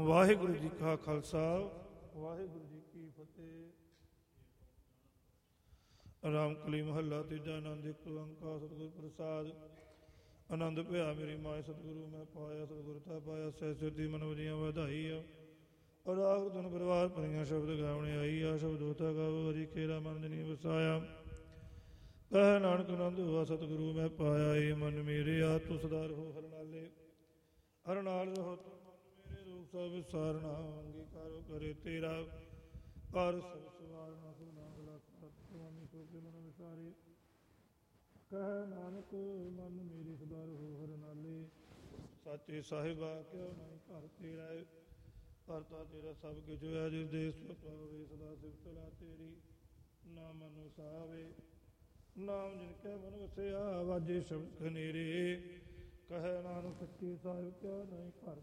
ਵਾਹਿਗੁਰੂ ਜੀ ਕਾ ਖਾਲਸਾ ਵਾਹਿਗੁਰੂ ਜੀ ਕੀ ਫਤਿਹ। ਰਾਮ ਕਲੀ ਮਹੱਲਾ ਤੀਜਾ। ਆਨੰਦ ਇੱਕ ਓੰਕਾਰ ਸਤਿਗੁਰ ਪ੍ਰਸਾਦ। ਆਨੰਦ ਭਿਆ ਮੇਰੀ ਮਾਏ ਸਤਿਗੁਰੂ ਮੈਂ ਪਾਇਆ, ਸਤਿਗੁਰ ਤਾ ਪਾਇਆ ਸਹਿ ਸਿੱਧੀ ਮਨ ਵਜੀਆਂ ਵਧਾਈ ਆ। ਰਾਗ ਧੁਨ ਪਰਿਵਾਰ ਭਰੀਆਂ ਸ਼ਬਦ ਗਾਵਣੇ ਆਈ ਆ। ਸ਼ਬਦ ਹੋਤਾ ਗਾਵੋ ਹਰੀ ਕੇਰਾ ਮਨ ਜਨੀ ਵਸਾਇਆ। ਕਹਿ ਨਾਨਕ ਆਨੰਦ ਹੋਆ ਸਤਿਗੁਰੂ ਮੈਂ ਪਾਇਆ। ਏ ਮਨ ਮੇਰੇ ਆ ਤੂੰ ਸਦਾ ਰਹੋ ਹਰ ਨਾਲੇ, ਹਰ ਨਾਲ ਰਹੋ ਤੂੰ ਮਨ ਮੇਰੇ। ਰੂਪ ਸਭ ਵਿਸਾਰਨਾ ਅੰਗੀਕਾਰੋ ਕਰੇ ਤੇਰਾ। ਕਰ ਸਭ ਸਵਾਰਨਾ ਸੁਨਾ ਗਲਾ ਸੁਆਮੀ ਸੋ ਕੇ ਮਨ ਵਿਸਾਰੇ। ਕਹਿ ਨਾਨਕ ਮਨ ਮੇਰੀ ਸਦਾ ਰਹੋ ਹਰ ਨਾਲੇ। ਸਾਚੇ ਸਾਹਿਬਾ ਕਿਉ ਨਹੀਂ ਘਰ ਤੇਰਾ। ਕਰਤਾ ਤੇਰਾ ਸਭ ਕੁਝ ਹੈ ਜਿਸ ਦੇਸ ਪਾਵੇ। ਸਦਾ ਸਿਫਤ ਲਾ ਤੇਰੀ ਨਾ ਮਨ ਵਸਾਵੇ। ਨਾਮ ਜਿਨ ਕੈ ਮਨ ਵਸਿਆ ਵਾਜੇ ਸ਼ਬਦ ਖਨੇਰੇ। ਕਹਿ ਨਾਨਕ ਸੱਚੇ ਸਾਹਿਬ ਕਿਉ ਨਹੀਂ ਘਰ